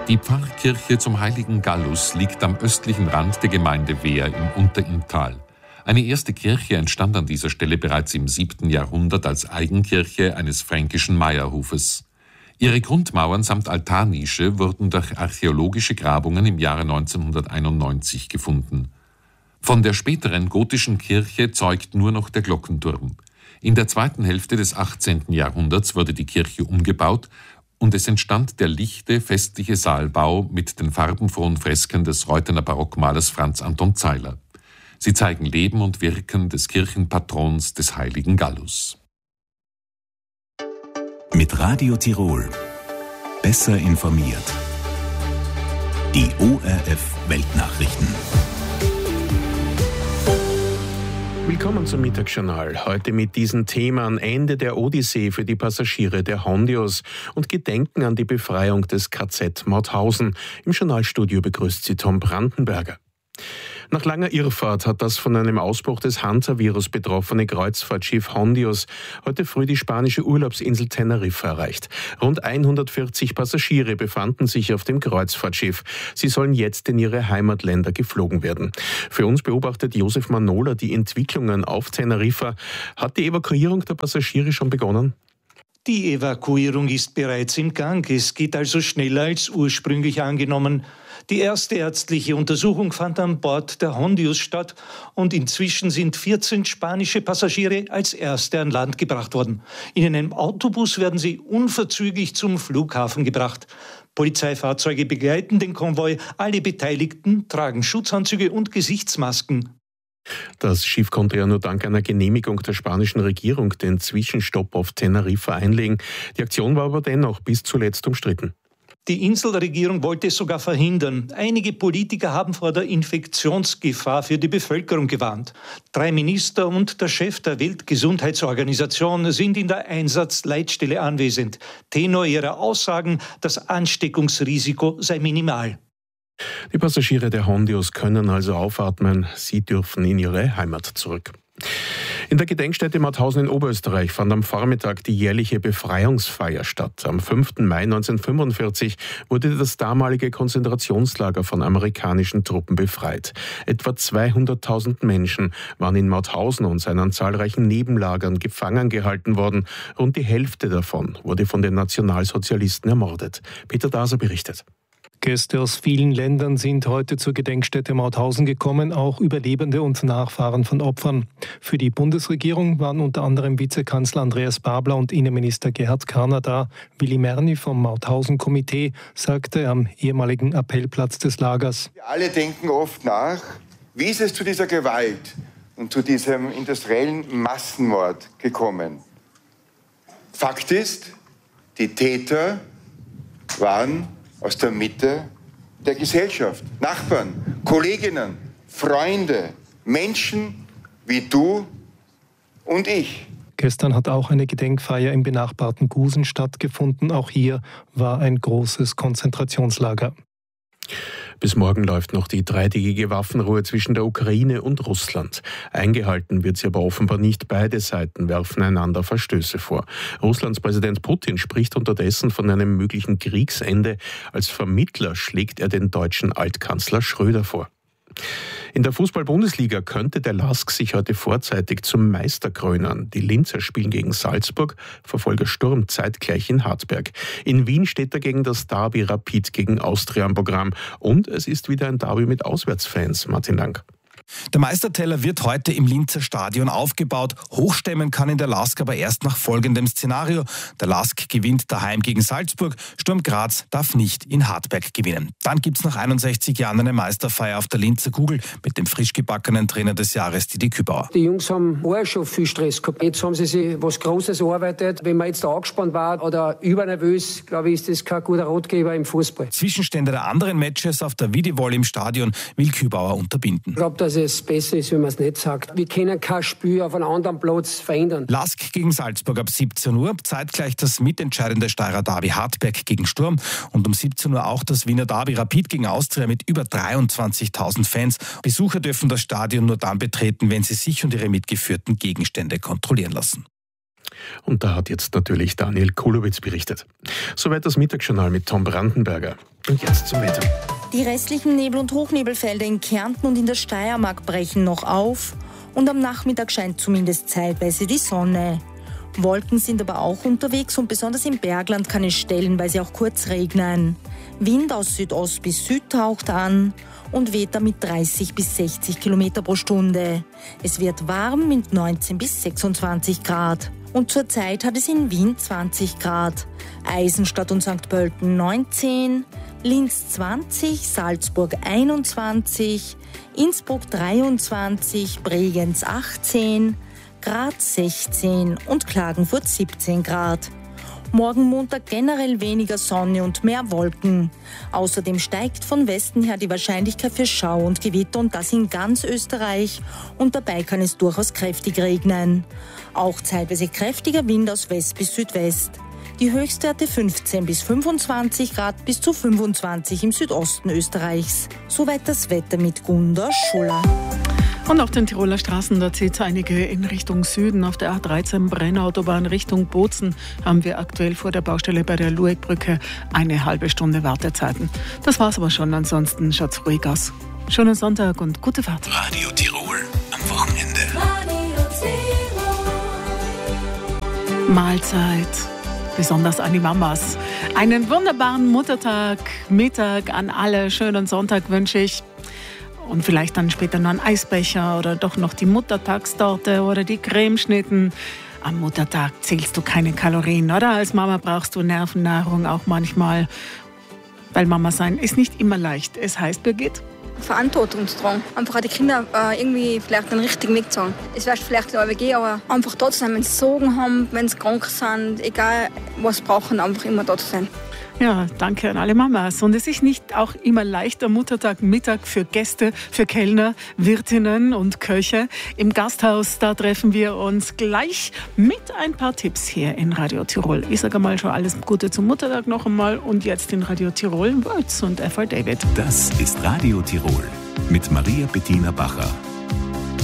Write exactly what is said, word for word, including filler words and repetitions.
Die Pfarrkirche zum heiligen Gallus liegt am östlichen Rand der Gemeinde Wehr im Unterinntal. Eine erste Kirche entstand an dieser Stelle bereits im siebten Jahrhundert als Eigenkirche eines fränkischen Meierhofes. Ihre Grundmauern samt Altarnische wurden durch archäologische Grabungen im Jahre neunzehnhunderteinundneunzig gefunden. Von der späteren gotischen Kirche zeugt nur noch der Glockenturm. In der zweiten Hälfte des achtzehnten Jahrhunderts wurde die Kirche umgebaut und es entstand der lichte, festliche Saalbau mit den farbenfrohen Fresken des Reuthener Barockmalers Franz Anton Zeiler. Sie zeigen Leben und Wirken des Kirchenpatrons des heiligen Gallus. Mit Radio Tirol. Besser informiert. Die O R F Weltnachrichten. Willkommen zum Mittagsjournal. Heute mit diesen Themen: Ende der Odyssee für die Passagiere der Hondios und Gedenken an die Befreiung des K Z Mauthausen. Im Journalstudio begrüßt sie Tom Brandenberger. Nach langer Irrfahrt hat das von einem Ausbruch des Hansa-Virus betroffene Kreuzfahrtschiff Hondios heute früh die spanische Urlaubsinsel Teneriffa erreicht. Rund hundertvierzig Passagiere befanden sich auf dem Kreuzfahrtschiff. Sie sollen jetzt in ihre Heimatländer geflogen werden. Für uns beobachtet Josef Manola die Entwicklungen auf Teneriffa. Hat die Evakuierung der Passagiere schon begonnen? Die Evakuierung ist bereits im Gang. Es geht also schneller als ursprünglich angenommen. Die erste ärztliche Untersuchung fand an Bord der Hondios statt und inzwischen sind vierzehn spanische Passagiere als erste an Land gebracht worden. In einem Autobus werden sie unverzüglich zum Flughafen gebracht. Polizeifahrzeuge begleiten den Konvoi. Alle Beteiligten tragen Schutzanzüge und Gesichtsmasken. Das Schiff konnte ja nur dank einer Genehmigung der spanischen Regierung den Zwischenstopp auf Teneriffa einlegen. Die Aktion war aber dennoch bis zuletzt umstritten. Die Inselregierung wollte es sogar verhindern. Einige Politiker haben vor der Infektionsgefahr für die Bevölkerung gewarnt. Drei Minister und der Chef der Weltgesundheitsorganisation sind in der Einsatzleitstelle anwesend. Tenor ihrer Aussagen: das Ansteckungsrisiko sei minimal. Die Passagiere der Hondios können also aufatmen. Sie dürfen in ihre Heimat zurück. In der Gedenkstätte Mauthausen in Oberösterreich fand am Vormittag die jährliche Befreiungsfeier statt. Am fünften Mai neunzehnhundertfünfundvierzig wurde das damalige Konzentrationslager von amerikanischen Truppen befreit. Etwa zweihunderttausend Menschen waren in Mauthausen und seinen zahlreichen Nebenlagern gefangen gehalten worden. Rund die Hälfte davon wurde von den Nationalsozialisten ermordet. Peter Daser berichtet. Gäste aus vielen Ländern sind heute zur Gedenkstätte Mauthausen gekommen, auch Überlebende und Nachfahren von Opfern. Für die Bundesregierung waren unter anderem Vizekanzler Andreas Babler und Innenminister Gerhard Karner da. Willi Merni vom Mauthausen-Komitee sagte am ehemaligen Appellplatz des Lagers: Wir alle denken oft nach, wie ist es zu dieser Gewalt und zu diesem industriellen Massenmord gekommen? Fakt ist, die Täter waren aus der Mitte der Gesellschaft. Nachbarn, Kolleginnen, Freunde, Menschen wie du und ich. Gestern hat auch eine Gedenkfeier im benachbarten Gusen stattgefunden. Auch hier war ein großes Konzentrationslager. Bis morgen läuft noch die dreitägige Waffenruhe zwischen der Ukraine und Russland. Eingehalten wird sie aber offenbar nicht. Beide Seiten werfen einander Verstöße vor. Russlands Präsident Putin spricht unterdessen von einem möglichen Kriegsende. Als Vermittler schlägt er den deutschen Altkanzler Schröder vor. In der Fußball-Bundesliga könnte der L A S K sich heute vorzeitig zum Meister krönen. Die Linzer spielen gegen Salzburg, Verfolger Sturm zeitgleich in Hartberg. In Wien steht dagegen das Derby Rapid gegen Austria am Programm. Und es ist wieder ein Derby mit Auswärtsfans. Martin Lang. Der Meisterteller wird heute im Linzer Stadion aufgebaut. Hochstemmen kann in der L A S K aber erst nach folgendem Szenario. Der L A S K gewinnt daheim gegen Salzburg, Sturm Graz darf nicht in Hartberg gewinnen. Dann gibt es nach einundsechzig Jahren eine Meisterfeier auf der Linzer Kugel mit dem frisch gebackenen Trainer des Jahres, Didi Kübauer. Die Jungs haben vorher schon viel Stress gehabt. Jetzt haben sie sich was Großes erarbeitet. Wenn man jetzt da angespannt war oder übernervös, glaube ich, ist das kein guter Ratgeber im Fußball. Zwischenstände der anderen Matches auf der Videovolley im Stadion will Kübauer unterbinden. Ich glaube, dass es besser ist, wenn man es nicht sagt. Wir können kein Spiel auf einem anderen Platz verändern. L A S K gegen Salzburg ab siebzehn Uhr, zeitgleich das mitentscheidende Steirer Derby Hartberg gegen Sturm und um siebzehn Uhr auch das Wiener Derby Rapid gegen Austria mit über dreiundzwanzigtausend Fans. Besucher dürfen das Stadion nur dann betreten, wenn sie sich und ihre mitgeführten Gegenstände kontrollieren lassen. Und da hat jetzt natürlich Daniel Kulowitz berichtet. Soweit das Mittagsjournal mit Tom Brandenberger. Und jetzt zum Wetter. Die restlichen Nebel- und Hochnebelfelder in Kärnten und in der Steiermark brechen noch auf und am Nachmittag scheint zumindest zeitweise die Sonne. Wolken sind aber auch unterwegs und besonders im Bergland kann es stellenweise auch kurz regnen. Wind aus Südost bis Süd taucht an und weht damit dreißig bis sechzig Kilometer pro Stunde. Es wird warm mit neunzehn bis sechsundzwanzig Grad. Und zurzeit hat es in Wien zwanzig Grad, Eisenstadt und Sankt Pölten neunzehn, Linz zwanzig, Salzburg einundzwanzig, Innsbruck dreiundzwanzig, Bregenz achtzehn, Graz sechzehn und Klagenfurt siebzehn Grad. Morgen Montag generell weniger Sonne und mehr Wolken. Außerdem steigt von Westen her die Wahrscheinlichkeit für Schau und Gewitter und das in ganz Österreich. Und dabei kann es durchaus kräftig regnen. Auch zeitweise kräftiger Wind aus West bis Südwest. Die Höchstwerte fünfzehn bis fünfundzwanzig Grad bis zu fünfundzwanzig im Südosten Österreichs. Soweit das Wetter mit Gunda Schuller. Und auf den Tiroler Straßen, da zieht es einige in Richtung Süden. Auf der A dreizehn Brennautobahn Richtung Bozen haben wir aktuell vor der Baustelle bei der Luegbrücke eine halbe Stunde Wartezeiten. Das war's aber schon, ansonsten schaut's ruhig aus. Schönen Sonntag und gute Fahrt. Radio Tirol am Wochenende. Radio Tirol. Mahlzeit. Besonders an die Mamas. Einen wunderbaren Muttertag, Mittag an alle. Schönen Sonntag wünsche ich. Und vielleicht dann später noch ein Eisbecher oder doch noch die Muttertagstorte oder die Cremeschnitten. Am Muttertag zählst du keine Kalorien, oder? Als Mama brauchst du Nervennahrung auch manchmal. Weil Mama sein ist nicht immer leicht. Es heißt, Birgit? Verantwortungsdrang. Einfach auch die Kinder äh, irgendwie vielleicht den richtigen Weg zu haben. Es wäre vielleicht A W G, aber einfach da zu sein, wenn sie Sorgen haben, wenn sie krank sind, egal was brauchen, einfach immer da zu sein. Ja, danke an alle Mamas. Und es ist nicht auch immer leicht am Muttertag Mittag für Gäste, für Kellner, Wirtinnen und Köche. Im Gasthaus, da treffen wir uns gleich mit ein paar Tipps hier in Radio Tirol. Ich sage mal schon alles Gute zum Muttertag noch einmal und jetzt in Radio Tirol Words und F R David. Das ist Radio Tirol mit Maria Bettina Bacher.